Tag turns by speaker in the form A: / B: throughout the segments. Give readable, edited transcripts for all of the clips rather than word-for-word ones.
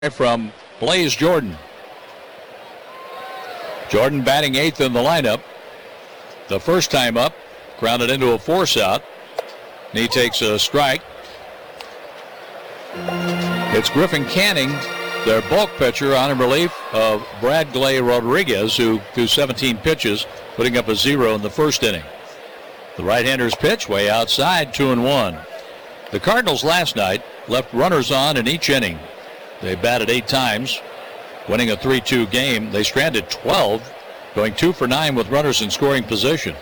A: from Blaze Jordan. Jordan batting eighth in the lineup. The first time up, grounded into a force out. And he takes a strike. It's Griffin Canning, their bulk pitcher, on in relief of Brad Glay Rodriguez, who threw 17 pitches, putting up a 0 in the first inning. The right-hander's pitch way outside, 2-1. The Cardinals last night left runners on in each inning. They batted 8 times, winning a 3-2 game. They stranded 12, going 2 for 9 with runners in scoring position.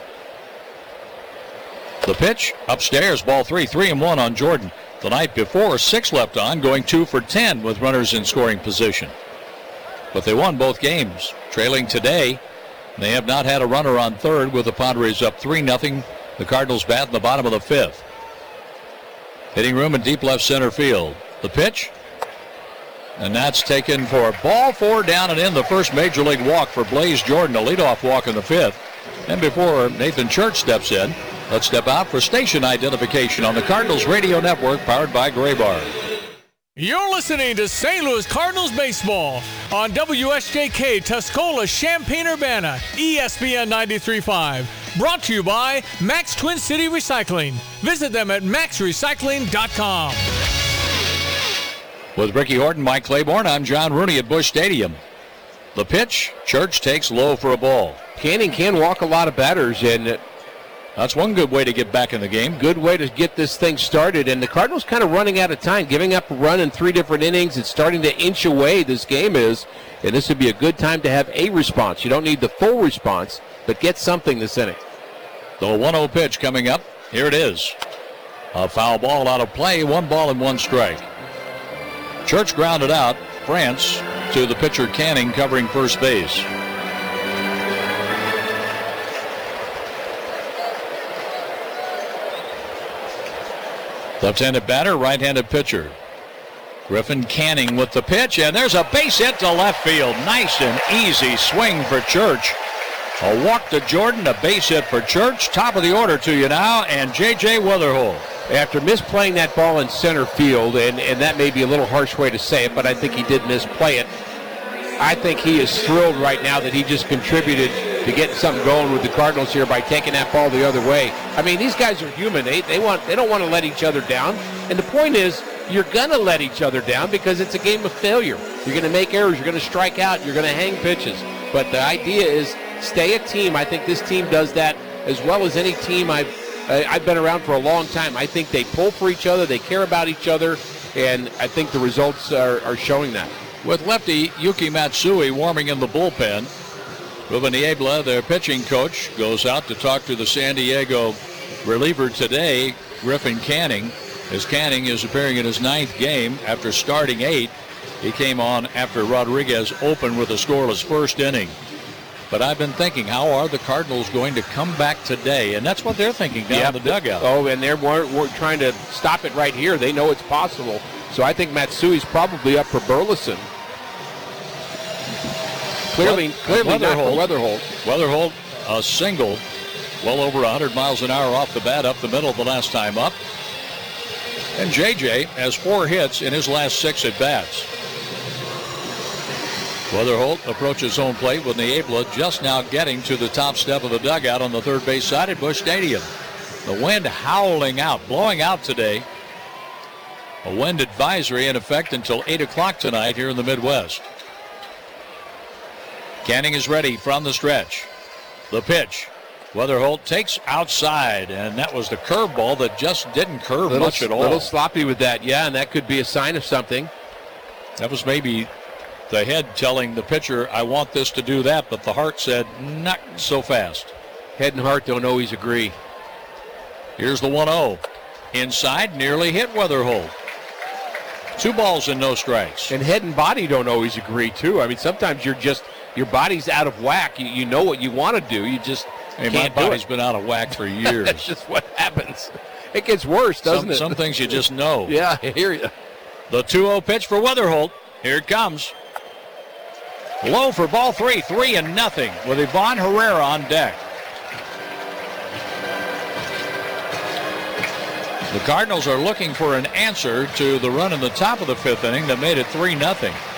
A: The pitch upstairs, ball 3, 3-1 on Jordan. The night before, 6 left on, going 2 for 10 with runners in scoring position. But they won both games. Trailing today, they have not had a runner on third with the Padres up 3-0. The Cardinals bat in the bottom of the 5th. Hitting room in deep left center field. The pitch, and that's taken for ball 4, down and in. The first major league walk for Blaze Jordan, a leadoff walk in the 5th. And before Nathan Church steps in, let's step out for station identification on the Cardinals Radio Network, powered by Graybar.
B: You're listening to St. Louis Cardinals baseball on WSJK Tuscola, Champaign-Urbana, ESPN 93.5. Brought to you by Max Twin City Recycling. Visit them at maxrecycling.com.
A: With Ricky Horton, Mike Claiborne, I'm John Rooney at Busch Stadium. The pitch, Church takes low for a ball.
C: Canning can walk a lot of batters, and
A: that's one good way to get back in the game.
C: Good way to get this thing started. And the Cardinals kind of running out of time, giving up a run in 3 different innings. It's starting to inch away, this game is. And this would be a good time to have a response. You don't need the full response, but get something this inning.
A: The 1-0 pitch coming up. Here it is. A foul ball out of play. 1 ball and 1 strike. Church grounded out. France to the pitcher Canning, covering first base. Left-handed batter, right-handed pitcher. Griffin Canning with the pitch, and there's a base hit to left field. Nice and easy swing for Church. A walk to Jordan, a base hit for Church. Top of the order to you now, and J.J. Wetherholt.
C: After misplaying that ball in center field, and that may be a little harsh way to say it, but I think he did misplay it. I think he is thrilled right now that he just contributed to getting something going with the Cardinals here by taking that ball the other way. I mean, these guys are human. They don't want to let each other down. And the point is, you're going to let each other down because it's a game of failure. You're going to make errors. You're going to strike out. You're going to hang pitches. But the idea is stay a team. I think this team does that as well as any team I've been around for a long time. I think they pull for each other. They care about each other. And I think the results are showing that.
A: With lefty Yuki Matsui warming in the bullpen, Ruben Niebla, their pitching coach, goes out to talk to the San Diego reliever today, Griffin Canning, as Canning is appearing in his 9th game after starting 8. He came on after Rodriguez opened with a scoreless first inning. But I've been thinking, how are the Cardinals going to come back today? And that's what they're thinking down in the dugout.
C: Oh, and we're trying to stop it right here. They know it's possible. So I think Matsui's probably up for Burleson. Clearly not for Wetherholt.
A: Wetherholt, a single, well over 100 miles an hour off the bat, up the middle the last time up. And J.J. has 4 hits in his last 6 at-bats. Wetherholt approaches home plate with Niebla just now getting to the top step of the dugout on the third base side at Busch Stadium. The wind howling out, blowing out today. A wind advisory in effect until 8 o'clock tonight here in the Midwest. Canning is ready from the stretch. The pitch. Wetherholt takes outside, and that was the curveball that just didn't curve much at all.
C: A little sloppy with that, yeah, and that could be a sign of something.
A: That was maybe the head telling the pitcher, I want this to do that, but the heart said, not so fast.
C: Head and heart don't always agree.
A: Here's the 1-0. Inside, nearly hit Wetherholt. 2 balls and no strikes.
C: And head and body don't always agree, too. I mean, sometimes your body's out of whack. You know what you want to do. You just can't do it.
A: My body's been out of whack for years.
C: That's just what happens. It gets worse, doesn't it?
A: Some things you just know.
C: Yeah, I hear you.
A: The 2-0 pitch for Wetherholt. Here it comes. Low for ball 3, 3-0 with Ivan Herrera on deck. The Cardinals are looking for an answer to the run in the top of the fifth inning that made it 3-0.